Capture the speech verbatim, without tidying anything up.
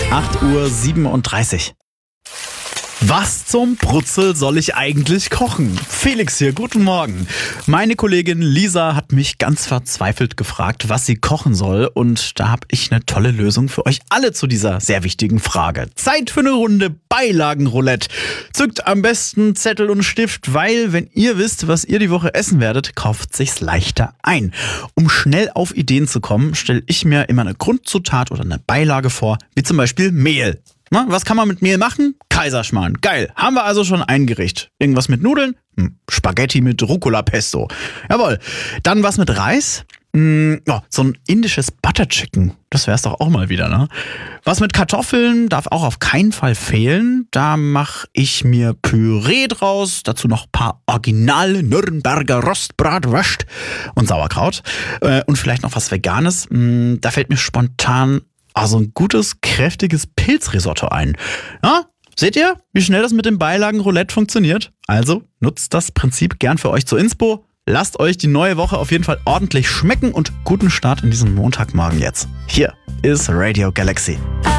acht Uhr siebenunddreißig. Was zum Brutzel soll ich eigentlich kochen? Felix hier, guten Morgen. Meine Kollegin Lisa hat mich ganz verzweifelt gefragt, was sie kochen soll. Und da habe ich eine tolle Lösung für euch alle zu dieser sehr wichtigen Frage. Zeit für eine Runde Beilagenroulette. Zückt am besten Zettel und Stift, weil wenn ihr wisst, was ihr die Woche essen werdet, kauft sich's leichter ein. Um schnell auf Ideen zu kommen, stelle ich mir immer eine Grundzutat oder eine Beilage vor, wie zum Beispiel Mehl. Na, was kann man mit Mehl machen? Kaiserschmarrn. Geil. Haben wir also schon ein Gericht. Irgendwas mit Nudeln? Hm, Spaghetti mit Rucola-Pesto. Jawohl. Dann was mit Reis? Hm, oh, so ein indisches Butter Chicken. Das wär's doch auch mal wieder, ne? Was mit Kartoffeln darf auch auf keinen Fall fehlen. Da mache ich mir Püree draus. Dazu noch ein paar originale Nürnberger Rostbratwurst und Sauerkraut. Äh, und vielleicht noch was Veganes. Hm, da fällt mir spontan also ein gutes, kräftiges Pilzrisotto ein. Ja, seht ihr, wie schnell das mit dem Beilagenroulette funktioniert? Also nutzt das Prinzip gern für euch zur Inspo. Lasst euch die neue Woche auf jeden Fall ordentlich schmecken und guten Start in diesen Montagmorgen jetzt. Hier ist Radio Galaxy.